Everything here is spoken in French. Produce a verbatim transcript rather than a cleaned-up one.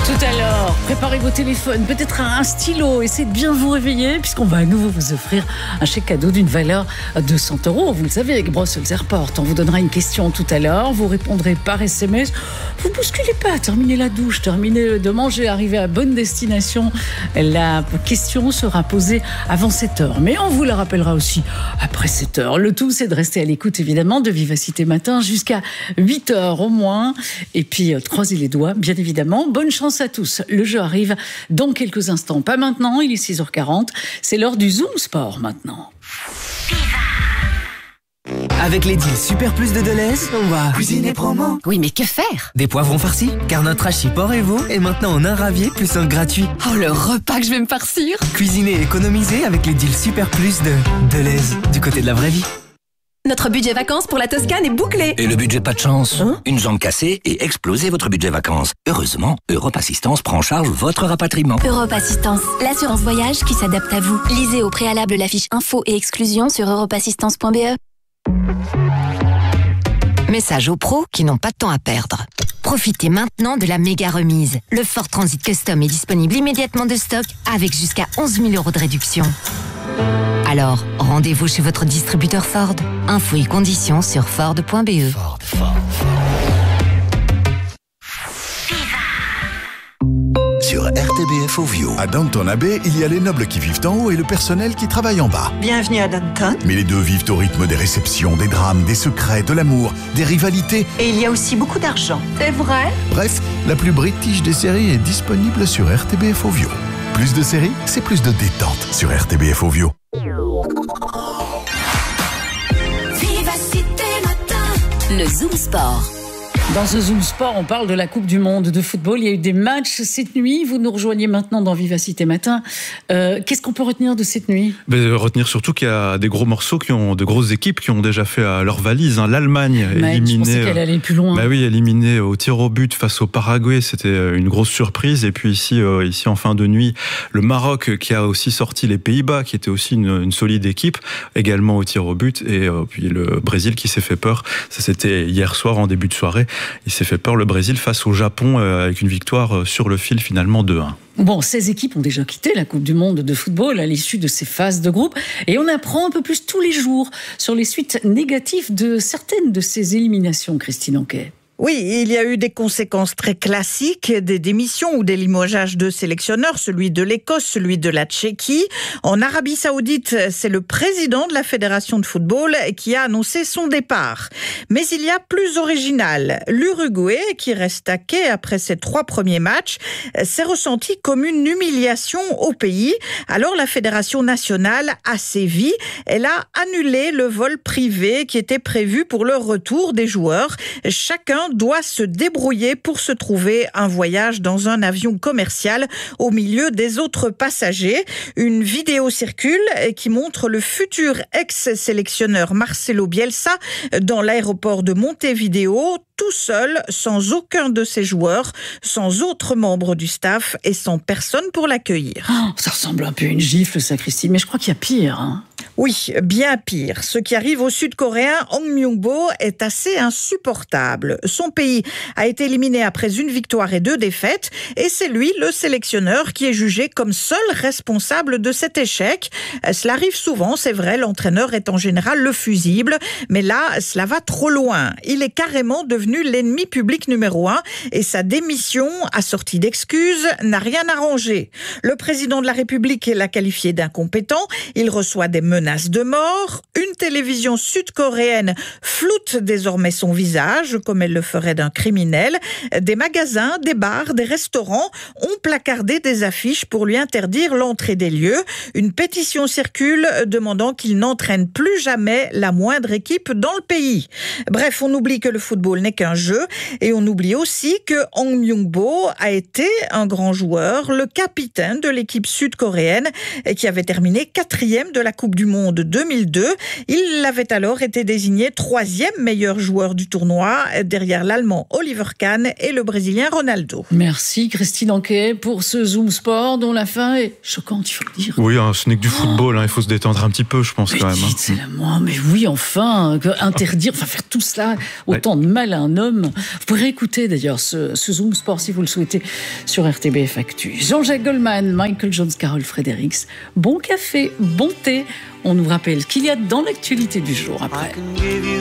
Tout à l'heure, préparez vos téléphones, peut-être un stylo, essayez de bien vous réveiller puisqu'on va à nouveau vous offrir un chèque cadeau d'une valeur de cent euros. Vous le savez, avec Brussels Airport, on vous donnera une question tout à l'heure, vous répondrez par S M S. Vous bousculez pas, terminez la douche, terminez de manger, arrivez à bonne destination. La question sera posée avant sept heures, mais on vous la rappellera aussi après sept heures. Le tout, c'est de rester à l'écoute évidemment de Vivacité Matin jusqu'à huit heures au moins. Et puis, euh, croisez les doigts, bien évidemment. Bonne chance à tous. Le jeu arrive dans quelques instants. Pas maintenant, il est six heures quarante. C'est l'heure du Zoom Sport maintenant. Avec les deals Super Plus de Deleuze, on va cuisiner promo. Oui, mais que faire? Des poivrons farcis, car notre hachis porc et veau est maintenant en un ravier plus un gratuit. Oh, le repas que je vais me farcir! Cuisiner et économiser avec les deals Super Plus de Deleuze, du côté de la vraie vie. Notre budget vacances pour la Toscane est bouclé. Et le budget pas de chance, hein? Une jambe cassée et explosez votre budget vacances. Heureusement, Europe Assistance prend en charge votre rapatriement. Europe Assistance, l'assurance voyage qui s'adapte à vous. Lisez au préalable la fiche info et exclusion sur europe assistance point b e. Message aux pros qui n'ont pas de temps à perdre. Profitez maintenant de la méga remise. Le Ford Transit Custom est disponible immédiatement de stock avec jusqu'à onze mille euros de réduction. Alors, rendez-vous chez votre distributeur Ford. Infos et conditions sur ford point b e. Ford, Ford, Ford. Sur R T B F Ovio. À Downton Abbey, il y a les nobles qui vivent en haut et le personnel qui travaille en bas. Bienvenue à Downton. Mais les deux vivent au rythme des réceptions, des drames, des secrets, de l'amour, des rivalités. Et il y a aussi beaucoup d'argent. C'est vrai? Bref, la plus british des séries est disponible sur R T B F Ovio. Plus de séries, c'est plus de détente sur R T B F Ovio. Vivacité Matin, le Zoom Sport. Dans ce Zoom Sport, on parle de la Coupe du Monde de football. Il y a eu des matchs cette nuit. Vous nous rejoignez maintenant dans Vivacité Matin. Euh, qu'est-ce qu'on peut retenir de cette nuit ? Ben, retenir surtout qu'il y a des gros morceaux, qui ont, de grosses équipes qui ont déjà fait à leur valise. Hein. L'Allemagne Mais éliminée. Je pensais qu'elle allait plus loin. Bah oui, éliminée au tir au but face au Paraguay. C'était une grosse surprise. Et puis ici, euh, ici en fin de nuit, le Maroc qui a aussi sorti les Pays-Bas, qui était aussi une, une solide équipe, également au tir au but. Et euh, puis le Brésil qui s'est fait peur. Ça, c'était hier soir en début de soirée. Il s'est fait peur, le Brésil, face au Japon, euh, avec une victoire sur le fil, finalement deux un. Bon, ces équipes ont déjà quitté la Coupe du Monde de football à l'issue de ces phases de groupe. Et on apprend un peu plus tous les jours sur les suites négatives de certaines de ces éliminations, Christine Anquet. Oui, il y a eu des conséquences très classiques, des démissions ou des limogeages de sélectionneurs, celui de l'Écosse, celui de la Tchéquie. En Arabie Saoudite, c'est le président de la Fédération de football qui a annoncé son départ. Mais il y a plus original. L'Uruguay, qui reste à quai après ses trois premiers matchs, s'est ressenti comme une humiliation au pays. Alors la Fédération nationale a sévi. Elle a annulé le vol privé qui était prévu pour le retour des joueurs. Chacun doit se débrouiller pour se trouver un voyage dans un avion commercial au milieu des autres passagers. Une vidéo circule qui montre le futur ex-sélectionneur Marcelo Bielsa dans l'aéroport de Montevideo, tout seul, sans aucun de ses joueurs, sans autres membres du staff et sans personne pour l'accueillir. Oh, ça ressemble un peu à une gifle, ça, Christine, mais je crois qu'il y a pire. Hein. Oui, bien pire. Ce qui arrive au Sud-Coréen Hong Myung-bo est assez insupportable. Son pays a été éliminé après une victoire et deux défaites, et c'est lui, le sélectionneur, qui est jugé comme seul responsable de cet échec. Cela arrive souvent, c'est vrai, l'entraîneur est en général le fusible, mais là, cela va trop loin. Il est carrément devenu l'ennemi public numéro un, et sa démission, assortie d'excuses, n'a rien arrangé. Le président de la République l'a qualifié d'incompétent, il reçoit des menaces de mort, une télévision sud-coréenne floute désormais son visage, comme elle le ferait d'un criminel. Des magasins, des bars, des restaurants ont placardé des affiches pour lui interdire l'entrée des lieux. Une pétition circule demandant qu'il n'entraîne plus jamais la moindre équipe dans le pays. Bref, on oublie que le football n'est qu'un jeu, et on oublie aussi que Hong Myung-bo a été un grand joueur, le capitaine de l'équipe sud-coréenne qui avait terminé quatrième de la Coupe du Monde deux mille deux. Il avait alors été désigné troisième meilleur joueur du tournoi, derrière l'Allemand Oliver Kahn et le Brésilien Ronaldo. Merci Christine Anquet pour ce Zoom Sport dont la fin est choquante, il faut le dire. Oui, hein, ce n'est que du football, hein, il faut se détendre un petit peu, je pense, mais quand même. Hein. C'est la moi, mais oui, enfin, interdire, enfin faire tout cela, autant ouais. de mal à un homme. Vous pourrez écouter d'ailleurs ce, ce Zoom Sport si vous le souhaitez sur R T B F Actu. Jean-Jacques Goldman, Michael Jones, Carole Fredericks. Bon café, bon thé. On nous rappelle ce qu'il y a dans l'actualité du jour après.